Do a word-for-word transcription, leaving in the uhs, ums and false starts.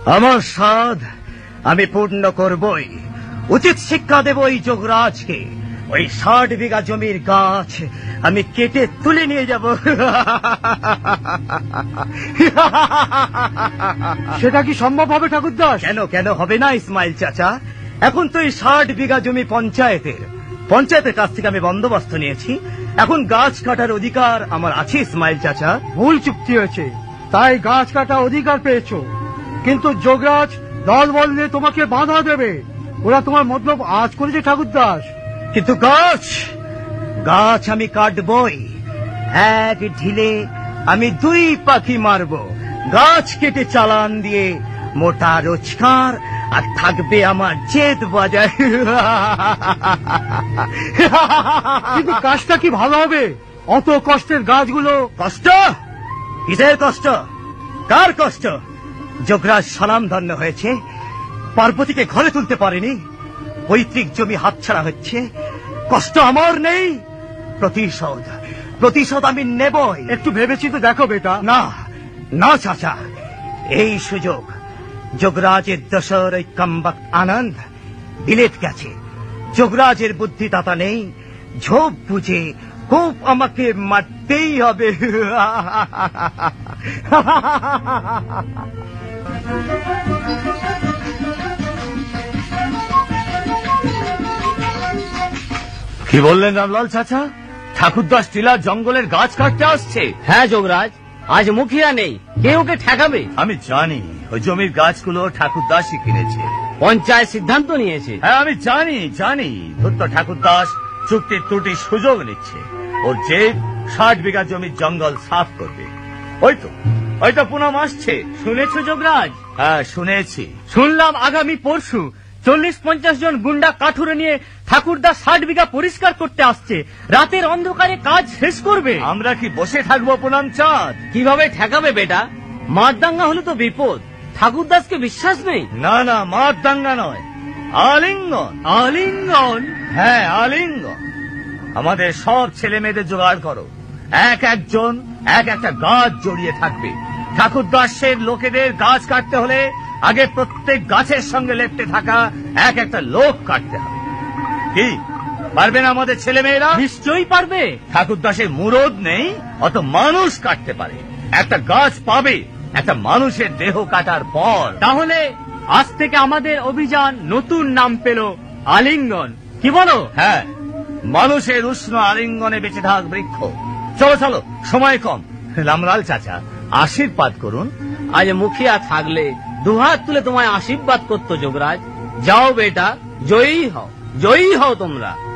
আমার সাধ আমি পূর্ণ করবই। উচিত শিক্ষা দেব এই যোগরাজকে। ওই ষাট বিঘা জমির গাছ আমি কেটে তুলে নিয়ে যাব। সেটা কি সম্ভব হবে ঠাকুরদাস? কেন কেন হবে না ইসমাইল চাচা? এখন তো এই ষাট বিঘা জমি পঞ্চায়েতের পঞ্চায়েতের কাছ থেকে আমি বন্দোবস্ত নিয়েছি। এখন গাছ কাটার অধিকার আমার আছে ইসমাইল চাচা। ভুল চুক্তি হয়েছে, তাই গাছ কাটা অধিকার পেয়েছো, কিন্তু যোগরাজ দল বল নিয়ে তোমাকে বাধা দেবে। ওরা তোমার মতলব আজ করেছে ঠাকুরদাস। কিন্তু গাছ গাছ আমি কাটবই। এক ঢিলে আমি দুই পাখি মারব। গাছ কেটে চালান দিয়ে মোটা রোজগার, আর থাকবে আমার জেদ বাজায়। কিন্তু কাজটা কি ভালো হবে? অত কষ্টের গাছগুলো। কষ্ট? কিসের কষ্ট? কার কষ্ট? যোগরাজ সালাম ধন্য হয়েছে, পার্বতীকে ঘরে তুলতে পারেনি, পৈতৃক জমি হাতছাড়া হচ্ছে। কষ্ট আমার নেই? প্রতিশোধ প্রতিশোধ আমি নেবই। একটু ভেবেচিন্তে দেখো বেটা। না না চাচা, এই সুযোগ যোগরাজের দশর ওই কমবক আনন্দ বিলেত গেছে। যোগরাজের বুদ্ধি তাতা নেই, ঝোপ বুঝে খুব আমাকে মারতেই হবে। কি বললেন রামলাল চাচা? ঠাকুরদাস টিলা জঙ্গলের গাছ কাটতে আসছে? হ্যাঁ যোগরাজ, আজ মুখিয়া নেই, কে ওকে ঠেকাবে? আমি জানি ওই জমির গাছগুলো ঠাকুরদাসই কিনেছে। পঞ্চায়েত সিদ্ধান্ত নিয়েছে। হ্যাঁ আমি জানি জানি ধূর্ত ঠাকুরদাস চুক্তির ত্রুটি সুযোগ নিচ্ছে। ওর যে ষাট বিঘা জমির জঙ্গল সাফ করবে। ওই তো ওই তো পুনম আসছে। শুনেছো যোগরাজ? হ্যাঁ শুনেছি। শুনলাম আগামী পরশু চল্লিশ পঞ্চাশ জন গুন্ডা কাঠুরে নিয়ে ঠাকুরদাস ষাট বিঘা পরিষ্কার করতে আসছে। রাতের অন্ধকারে কাজ শেষ করবে। আমরা কি বসে থাকবো পুনম চাঁদ? কিভাবে ঠেকাবে বেটা? মারদাঙ্গা হলে তো বিপদ। ঠাকুরদাসকে বিশ্বাস নেই? না না, মার দাঙ্গা নয়, আলিঙ্গন। আলিঙ্গন? হ্যাঁ আলিঙ্গন। আমাদের সব ছেলে মেয়েদের জোগাড় করো, এক একজন এক একটা গাছ জড়িয়ে থাকবে। ঠাকুরদাসের লোকেদের গাছ কাটতে হলে আগে প্রত্যেক গাছের সঙ্গে লেপ্টে থাকা এক একটা লোক কাটতে হবে। কি পারবেন আমাদের ছেলে মেয়েরা? নিশ্চয়ই পারবে। ঠাকুরদাসের মুরদ নেই, অত মানুষ কাটতে পারে। একটা গাছ পাবে একটা মানুষের দেহ কাটার পর। তাহলে আজ থেকে আমাদের অভিযান নতুন নাম পেল আলিঙ্গন। কি বলো? হ্যাঁ, মানুষের উষ্ণ আলিঙ্গনে বেঁচে থাক বৃক্ষ। চলো চলো, সময় কম। রামলাল চাচা আশীর্বাদ করুন। আজ মুখিয়া থাকলে দুহাত তুলে তোমায় আশীর্বাদ করতো যোগরাজ। যাও বেটা, জয়ী হও, জয়ী হও তোমরা।